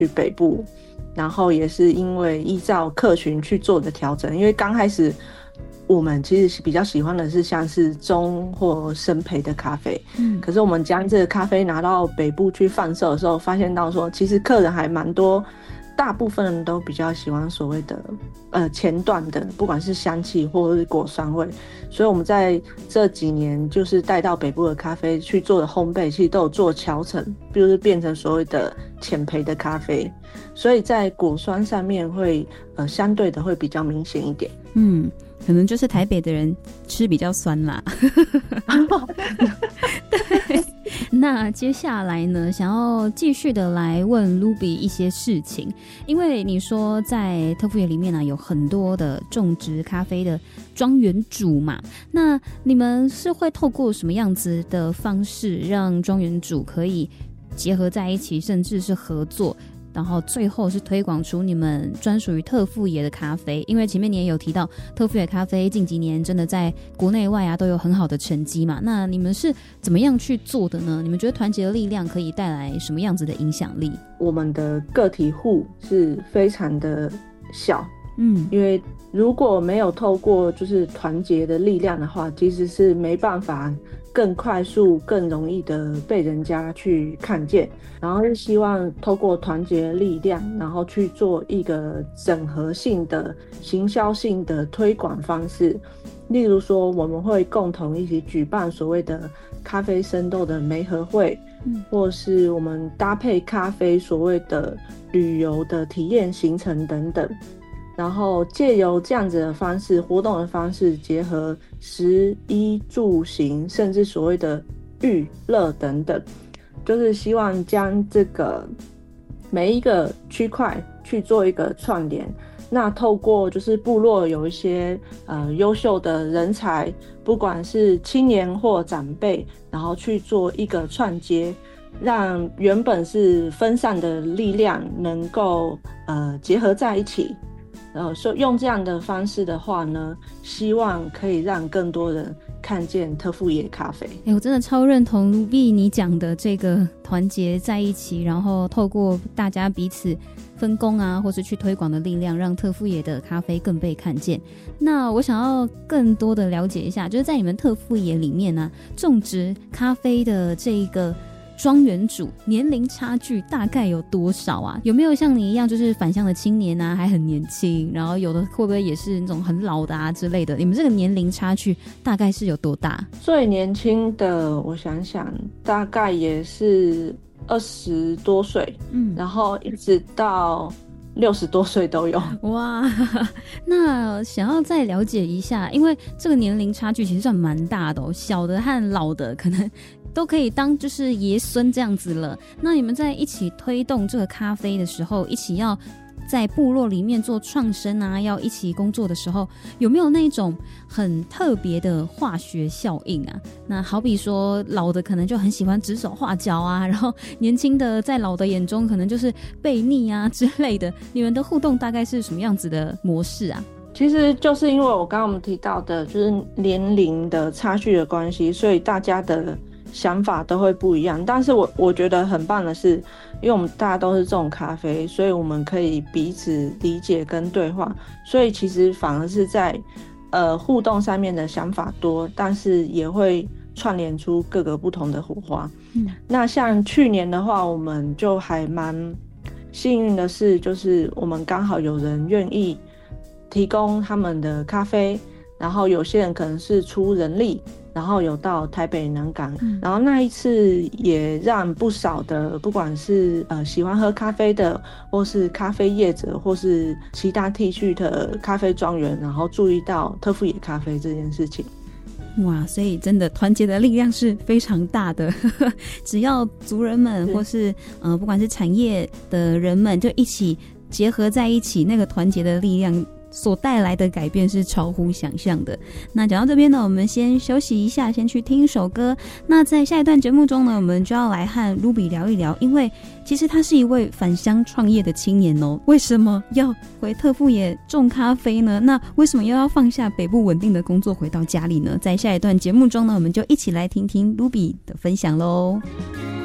北部，然后也是因为依照客群去做的调整，因为刚开始我们其实比较喜欢的是像是中或深焙的咖啡，可是我们将这个咖啡拿到北部去贩售的时候，发现到说其实客人还蛮多，大部分人都比较喜欢所谓的前段的，不管是香气或者是果酸味，所以我们在这几年就是带到北部的咖啡去做的烘焙，其实都有做调整，就是变成所谓的浅焙的咖啡，所以在果酸上面会相对的会比较明显一点。 可能就是台北的人吃比较酸啦。对，那接下来呢，想要继续的来问 Ruby 一些事情，因为你说在特富野里面呢，有很多的种植咖啡的庄园主嘛，那你们是会透过什么样子的方式让庄园主可以结合在一起，甚至是合作，然后最后是推广出你们专属于特富野的咖啡？因为前面你也有提到特富野咖啡近几年真的在国内外都有很好的成绩嘛，那你们是怎么样去做的呢？你们觉得团结的力量可以带来什么样子的影响力？ 我们的个体户是非常的小，因为如果没有透过就是团结的力量的话，其实是没办法更快速更容易的被人家去看见，然后是希望透过团结的力量，然后去做一个整合性的行销性的推广方式。例如说我们会共同一起举办所谓的咖啡生豆的媒合会，或是我们搭配咖啡所谓的旅游的体验行程等等，然后借由这样子的方式，活动的方式，结合食衣住行，甚至所谓的娱乐等等，就是希望将这个每一个区块去做一个串联。那透过就是部落有一些优秀的人才，不管是青年或长辈，然后去做一个串接，让原本是分散的力量能够结合在一起。所以用这样的方式的话呢，希望可以让更多人看见特富野咖啡。 我真的超认同 Ruby 你讲的这个团结在一起，然后透过大家彼此分工啊，或是去推广的力量，让特富野的咖啡更被看见。那我想要更多的了解一下，就是在你们特富野里面呢，种植咖啡的这一个庄园主年龄差距大概有多少啊？有没有像你一样就是返乡的青年啊，还很年轻，然后有的会不会也是那种很老的啊之类的？你们这个年龄差距大概是有多大？ 最年轻的我想想大概也是20多岁，然后一直到60多岁都有。 哇，那想要再了解一下，因为这个年龄差距其实算蛮大的小的和老的可能都可以当就是爷孙这样子了。那你们在一起推动这个咖啡的时候，一起要在部落里面做创生啊，要一起工作的时候，有没有那种很特别的化学效应啊？那好比说老的可能就很喜欢指手画脚啊，然后年轻的在老的眼中可能就是悖逆啊之类的，你们的互动大概是什么样子的模式啊？ 其实就是因为我刚刚我们提到的就是年龄的差距的关系，所以大家的想法都会不一样。但是我觉得很棒的是，因为我们大家都是种咖啡，所以我们可以彼此理解跟对话，所以其实反而是在互动上面的想法多，但是也会串联出各个不同的火花。那像去年的话，我们就还蛮幸运的是，就是我们刚好有人愿意提供他们的咖啡，然后有些人可能是出人力，然后有到台北南港，然后那一次也让不少的不管是喜欢喝咖啡的，或是咖啡业者，或是其他地区的咖啡庄园，然后注意到特富野咖啡这件事情。 哇，所以真的团结的力量是非常大的只要族人们或是不管是产业的人们就一起结合在一起，那个团结的力量所带来的改变是超乎想象的。那讲到这边呢，我们先休息一下，先去听一首歌。那在下一段节目中呢，我们就要来和 Ruby 聊一聊，因为其实他是一位返乡创业的青年哦。为什么要回特富野种咖啡呢？那为什么又要放下北部稳定的工作回到家里呢？在下一段节目中呢，我们就一起来听听 Ruby 的分享咯。